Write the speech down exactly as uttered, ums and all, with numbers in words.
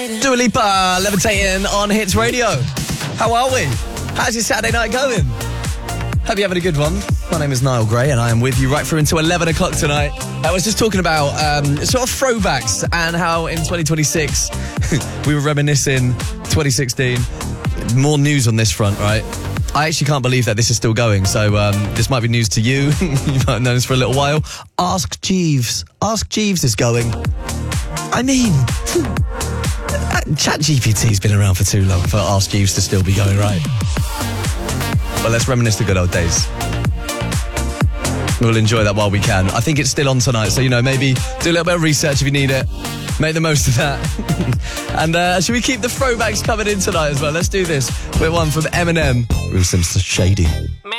Dua Lipa, Levitating on Hits Radio. How are we? How's your Saturday night going? Hope you're having a good one. My name is Niall Gray and I am with you right through until eleven o'clock tonight. I was just talking about um, sort of throwbacks and how in twenty twenty-six we were reminiscing twenty sixteen. More news on this front, right? I actually can't believe that this is still going, so um, this might be news to you. You might have known this for a little while. Ask Jeeves. Ask Jeeves is going. I mean, ChatGPT's been around for too long for Ask Jeeves to still be going, right? But let's reminisce the good old days. We'll enjoy that while we can. I think it's still on tonight, so, you know, maybe do a little bit of research if you need it. Make the most of that. And uh, should we keep the throwbacks coming in tonight as well? Let's do this with one from Eminem. Real Simple Shady.